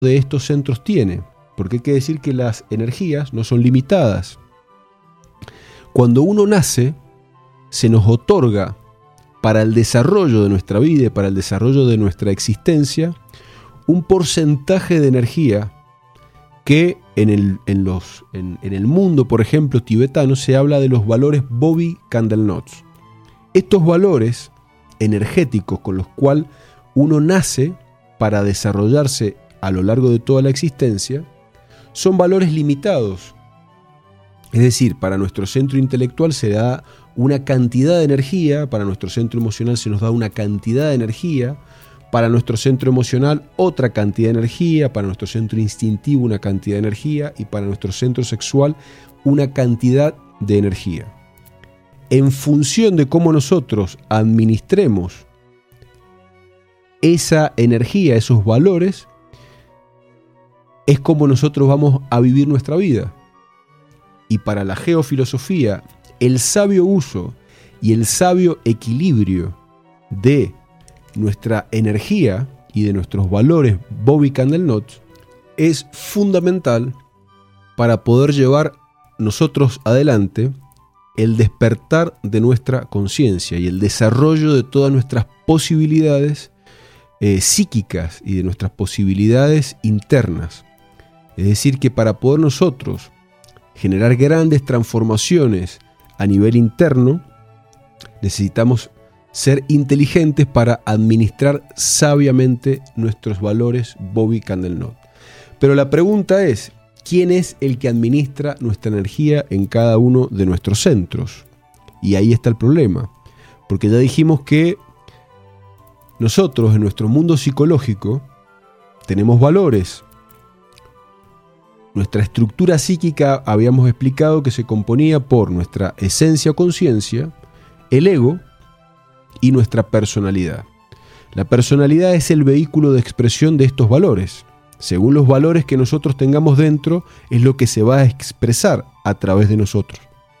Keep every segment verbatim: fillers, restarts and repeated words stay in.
de estos centros tiene, porque hay que decir que las energías no son limitadas. Cuando uno nace, se nos otorga para el desarrollo de nuestra vida y para el desarrollo de nuestra existencia un porcentaje de energía que en el, en los, en, en el mundo, por ejemplo, tibetano, se habla de los valores Bobi Candleknots. Estos valores energéticos con los cuales uno nace para desarrollarse a lo largo de toda la existencia son valores limitados. Es decir, para nuestro centro intelectual se da una cantidad de energía, para nuestro centro emocional se nos da una cantidad de energía, para nuestro centro emocional otra cantidad de energía, para nuestro centro instintivo una cantidad de energía y para nuestro centro sexual una cantidad de energía. En función de cómo nosotros administremos esa energía, esos valores, es como nosotros vamos a vivir nuestra vida. Y para la geofilosofía, el sabio uso y el sabio equilibrio de nuestra energía y de nuestros valores Bobi Candleknots es fundamental para poder llevar nosotros adelante el despertar de nuestra conciencia y el desarrollo de todas nuestras posibilidades eh, psíquicas y de nuestras posibilidades internas. Es decir, que para poder nosotros generar grandes transformaciones a nivel interno, necesitamos ser inteligentes para administrar sabiamente nuestros valores Bobi Candleknot. Pero la pregunta es, ¿quién es el que administra nuestra energía en cada uno de nuestros centros? Y ahí está el problema, porque ya dijimos que nosotros en nuestro mundo psicológico tenemos valores. Nuestra estructura psíquica habíamos explicado que se componía por nuestra esencia o conciencia, el ego y nuestra personalidad. La personalidad es el vehículo de expresión de estos valores. Según los valores que nosotros tengamos dentro, es lo que se va a expresar a través de nosotros.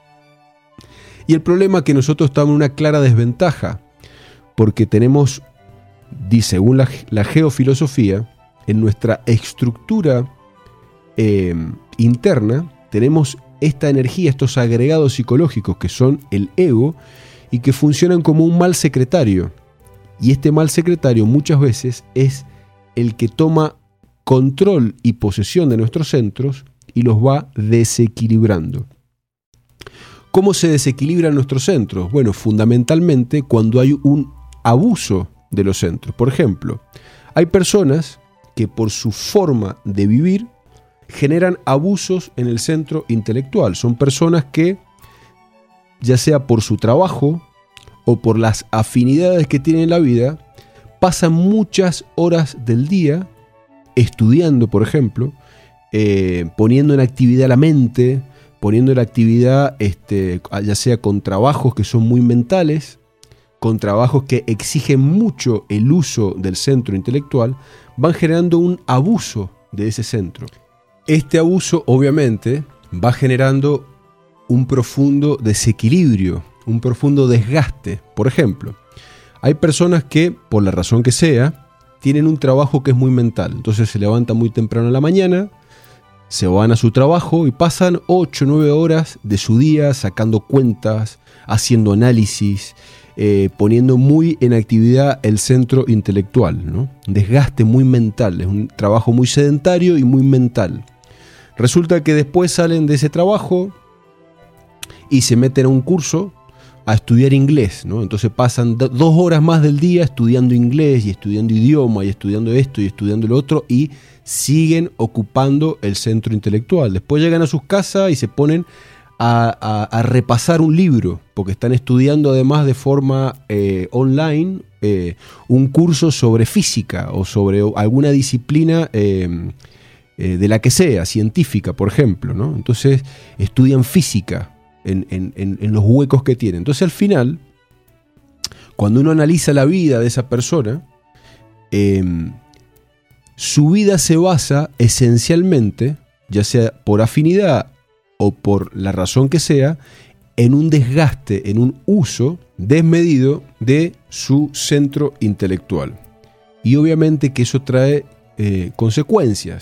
Y el problema es que nosotros estamos en una clara desventaja, porque tenemos, según la, la geofilosofía, en nuestra estructura Eh, interna, tenemos esta energía, estos agregados psicológicos que son el ego y que funcionan como un mal secretario. Y este mal secretario muchas veces es el que toma control y posesión de nuestros centros y los va desequilibrando. ¿Cómo se desequilibran nuestros centros? Bueno, fundamentalmente cuando hay un abuso de los centros. Por ejemplo, hay personas que por su forma de vivir generan abusos en el centro intelectual. Son personas que, ya sea por su trabajo o por las afinidades que tienen en la vida, pasan muchas horas del día estudiando, por ejemplo, eh, poniendo en actividad la mente, poniendo en actividad, este, ya sea con trabajos que son muy mentales, con trabajos que exigen mucho el uso del centro intelectual, van generando un abuso de ese centro. Este abuso obviamente va generando un profundo desequilibrio, un profundo desgaste. Por ejemplo, hay personas que, por la razón que sea, tienen un trabajo que es muy mental. Entonces se levantan muy temprano en la mañana, se van a su trabajo y pasan ocho o nueve horas de su día sacando cuentas, haciendo análisis, eh, poniendo muy en actividad el centro intelectual, ¿no? Un desgaste muy mental, es un trabajo muy sedentario y muy mental. Resulta que después salen de ese trabajo y se meten a un curso a estudiar inglés, ¿no? Entonces pasan do- dos horas más del día estudiando inglés y estudiando idioma y estudiando esto y estudiando lo otro y siguen ocupando el centro intelectual. Después llegan a sus casas y se ponen a, a, a repasar un libro, porque están estudiando además de forma eh, online eh, un curso sobre física o sobre alguna disciplina eh, eh, de la que sea, científica, por ejemplo, ¿no? Entonces estudian física en, en, en, en los huecos que tienen. Entonces al final, cuando uno analiza la vida de esa persona, eh, su vida se basa esencialmente, ya sea por afinidad o por la razón que sea, en un desgaste, en un uso desmedido de su centro intelectual. Y obviamente que eso trae eh, consecuencias